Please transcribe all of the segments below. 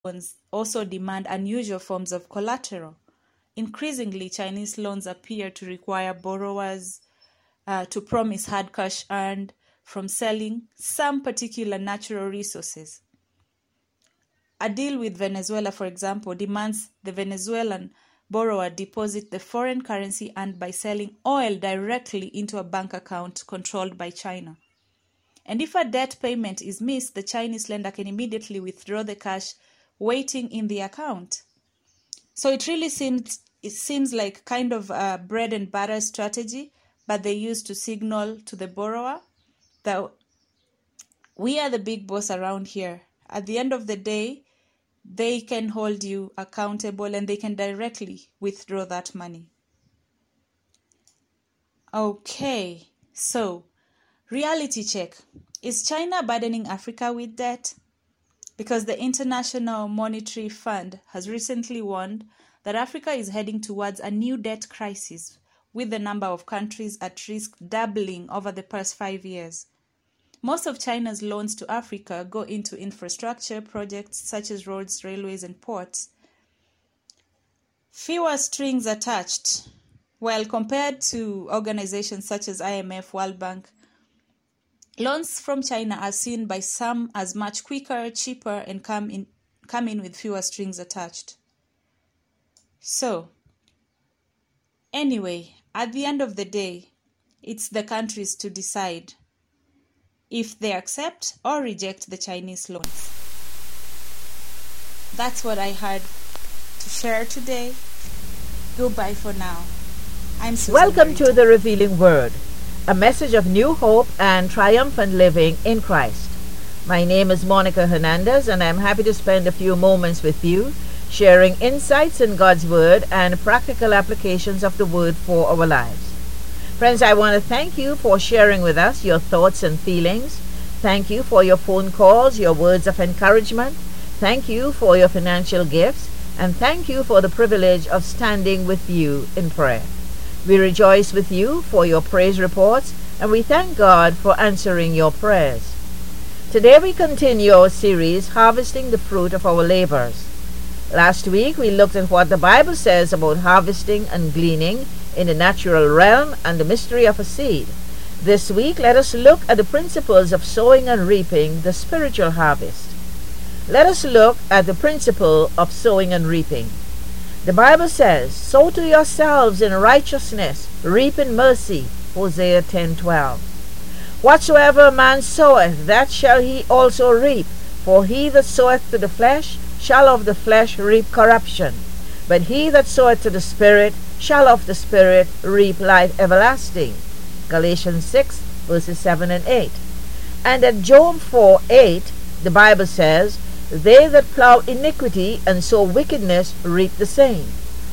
loans also demand unusual forms of collateral. Increasingly, Chinese loans appear to require borrowers to promise hard cash earned from selling some particular natural resources. A deal with Venezuela, for example, demands the Venezuelan borrower deposit the foreign currency earned by selling oil directly into a bank account controlled by China. And if a debt payment is missed, the Chinese lender can immediately withdraw the cash waiting in the account. So it really seems like kind of a bread and butter strategy, but they use to signal to the borrower that we are the big boss around here. At the end of the day, they can hold you accountable and they can directly withdraw that money. Okay, so reality check. Is China burdening Africa with debt? Because the International Monetary Fund has recently warned that Africa is heading towards a new debt crisis, with the number of countries at risk doubling over the past 5 years. Most of China's loans to Africa go into infrastructure projects such as roads, railways, and ports. Fewer strings attached. Well, compared to organizations such as IMF, World Bank, loans from China are seen by some as much quicker, cheaper, and come in with fewer strings attached. So, anyway, at the end of the day, it's the countries to decide if they accept or reject the Chinese loans. That's what I had to share today. Goodbye for now. I'm Susan Welcome Marita. to the Revealing Word, a message of new hope and triumphant living in Christ. My name is Monica Hernandez, and I'm happy to spend a few moments with you, sharing insights in God's Word and practical applications of the Word for our lives. Friends, I want to thank you for sharing with us your thoughts and feelings. Thank you for your phone calls, your words of encouragement. Thank you for your financial gifts. And thank you for the privilege of standing with you in prayer. We rejoice with you for your praise reports, and we thank God for answering your prayers. Today we continue our series, Harvesting the Fruit of Our Labors. Last week we looked at what the Bible says about harvesting and gleaning in the natural realm and the mystery of a seed. This week let us look at the principles of sowing and reaping the spiritual harvest. Let us look at the principle of sowing and reaping. The Bible says, "Sow to yourselves in righteousness, reap in mercy." Hosea 10:12. "Whatsoever a man soweth, that shall he also reap. For he that soweth to the flesh shall of the flesh reap corruption. But he that soweth to the Spirit shall of the Spirit reap life everlasting." Galatians 6, verses 7 and 8. And at Job 4:8, the Bible says, "They that plow iniquity and sow wickedness reap the same.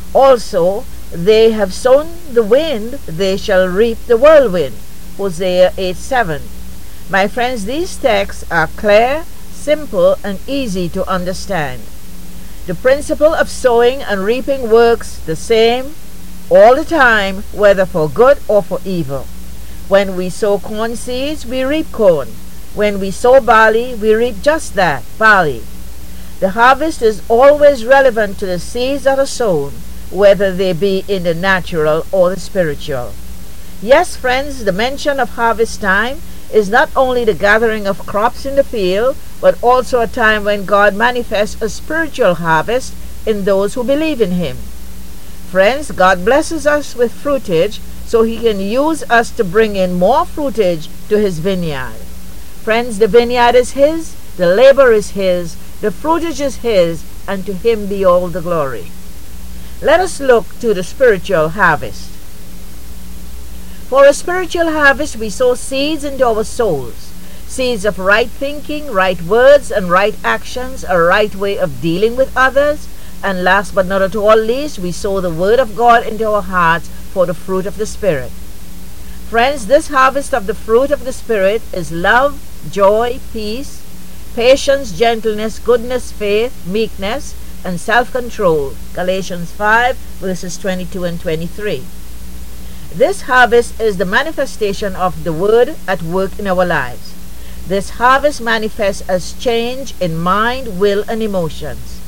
Also they have sown the wind, they shall reap the whirlwind." Hosea 8:7. My friends, these texts are clear, simple, and easy to understand. The principle of sowing and reaping works the same all the time, whether for good or for evil. When we sow corn seeds, we reap corn. When we sow barley, we reap just that, barley. The harvest is always relevant to the seeds that are sown, whether they be in the natural or the spiritual. Yes, friends, the mention of harvest time is not only the gathering of crops in the field, but also a time when God manifests a spiritual harvest in those who believe in Him. Friends, God blesses us with fruitage so He can use us to bring in more fruitage to His vineyard. Friends, the vineyard is His, the labor is His, the fruitage is His, and to Him be all the glory. Let us look to the spiritual harvest. For a spiritual harvest, we sow seeds into our souls. Seeds of right thinking, right words, and right actions, a right way of dealing with others. And last but not at all least, we sow the Word of God into our hearts for the fruit of the Spirit. Friends, this harvest of the fruit of the Spirit is love, joy, peace, patience, gentleness, goodness, faith, meekness, and self-control. Galatians 5, verses 22 and 23. This harvest is the manifestation of the Word at work in our lives. This harvest manifests as change in mind, will, and emotions.